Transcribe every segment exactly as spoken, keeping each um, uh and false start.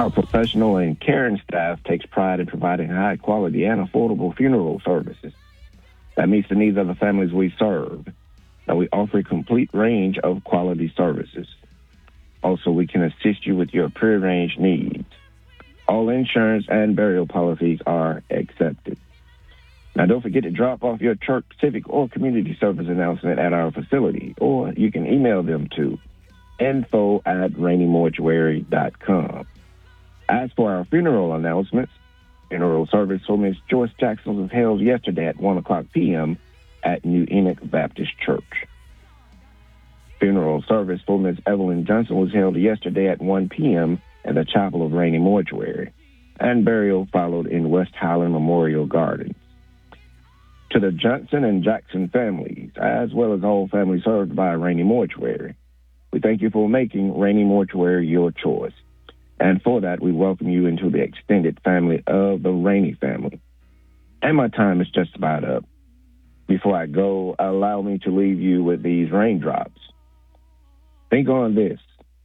Our professional and caring staff takes pride in providing high quality and affordable funeral services that meets the needs of the families we serve. Now, we offer a complete range of quality services. Also, we can assist you with your prearranged needs. All insurance and burial policies are accepted. Now, don't forget to drop off your church, civic, or community service announcement at our facility, or you can email them to info at rainy mortuary dot com. As for our funeral announcements, funeral service for Miss Joyce Jackson was held yesterday at one o'clock p.m. at New Enoch Baptist Church. Funeral service for Miss Evelyn Johnson was held yesterday at one p.m. at the Chapel of Rainy Mortuary, and burial followed in West Highland Memorial Gardens. To the Johnson and Jackson families, as well as all families served by Rainy Mortuary, we thank you for making Rainy Mortuary your choice. And for that, we welcome you into the extended family of the Rainy family. And my time is just about up. Before I go, allow me to leave you with these raindrops. Think on this.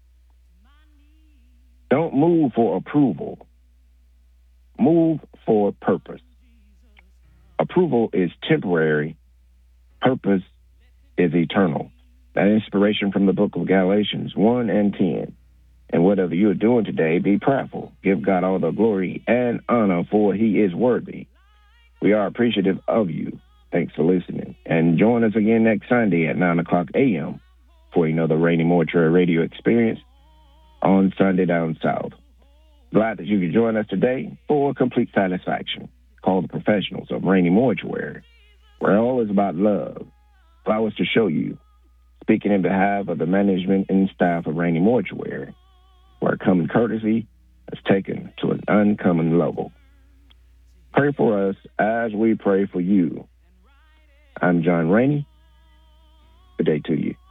Don't move for approval. Move for purpose. Approval is temporary. Purpose is eternal. That inspiration from the book of Galatians one and ten. And whatever you are doing today, be prayerful. Give God all the glory and honor, for he is worthy. We are appreciative of you. Thanks for listening. And join us again next Sunday at nine o'clock a.m. for another Rainy Mortuary radio experience on Sunday Down South. Glad that you could join us today for complete satisfaction. Call the professionals of Rainy Mortuary, where all is about love. Flowers to show you. Speaking in behalf of the management and staff of Rainy Mortuary, where common courtesy is taken to an uncommon level. Pray for us as we pray for you. I'm John Rainey. Good day to you.